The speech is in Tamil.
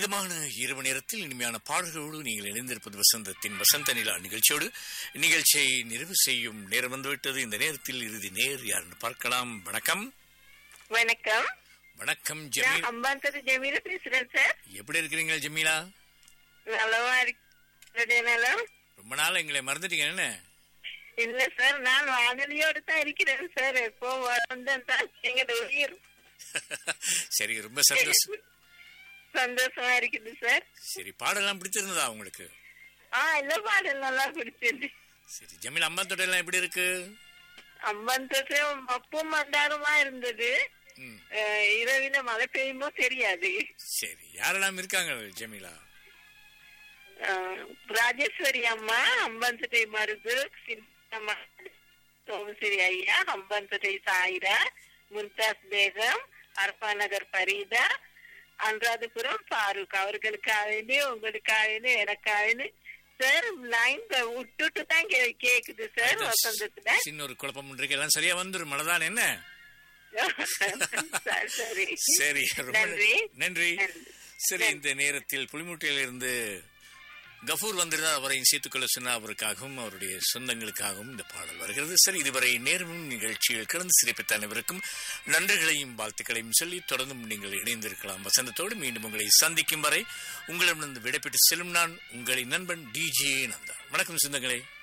இதமான இரவு நேரத்தில் இனிமையான பாடல்களோடு நீங்கள் இணைந்திருப்பது வசந்தத்தின் வசந்த நிலா நிகழ்ச்சியோடு. நிகழ்ச்சியை நிறைவு செய்யும் நேரம் வந்துவிட்டது. இந்த நேரத்தில் இறுதி நேர் யாருன்னு பார்க்கலாம். வணக்கம். வணக்கம். வணக்கம் ஜமீல். அம்பாந்தது ஜமீலா பேசுறேன் சார். எப்படி இருக்கிறீங்க ஜமீலா? நலமா இருக்கிறேன். ரொம்ப நாள் எங்களை மறந்துட்டீங்க என்ன? இல்ல சார், நான் வானொலியோடு தான் இருக்கிறேன் சார். எப்போ வந்தேன் தான் எங்க உயிர். சரி, ரொம்ப சந்தோஷம். சந்தோஷமா இருக்குது சார். சரி, பாடலாம் பிடிச்சிருந்ததா உங்களுக்கு? எல்லா பாடல் நல்லா பிடிச்சிருந்து. சரி ஜமீல், அம்பாந்தோட்டம் எல்லாம் எப்படி இருக்கு? அம்பாந்தோட்டம் மப்பும் மந்தாரமா இருந்தது. இரவில மழை பெய்யுமோ தெரியாது. சரி, யாரெல்லாம் இருக்காங்க ஜமீலா? ராஜேஸ்வரி அம்மா, அம்பந்தட்டை மருது, சோமசிரி ஐயா, அம்பந்தட்டை சாயிரா, மும்தாஸ் பேகம், அர்பா நகர் பரீதா, அனுராதபுரம் ஃபாரூக். அவர்களுக்காக உங்களுக்காக எனக்காக சார் லைன் விட்டுட்டு தான் கேக்குது சார். வசந்தத்துல சின்ன ஒரு குழப்பம் இருக்கு. எல்லாம் சரியா வந்துடும். மழைதான் என்ன? சரி சரி, நன்றி நன்றி. சரி, இந்த நேரத்தில் புலிமுட்டையிலிருந்து கஃபூர் வந்திருந்தால் அவரையும் சேர்த்துக்கொள்ள சொன்னால் அவருக்காகவும் அவருடைய சொந்தங்களுக்காகவும் இந்த பாடல் வருகிறது. சரி, இதுவரை நேரமும் நிகழ்ச்சியில் கலந்து சிறப்பித்த அனைவருக்கும் நன்றிகளையும் வாழ்த்துக்களையும் சொல்லி தொடர்ந்தும் நீங்கள் இணைந்திருக்கலாம். வசந்தத்தோடு மீண்டும் உங்களை சந்திக்கும் வரை உங்களிடமிருந்து விடைபெற்று செல்லும் நான் உங்களின் நண்பன் DJ நந்தா. வணக்கம் சொந்தங்களே.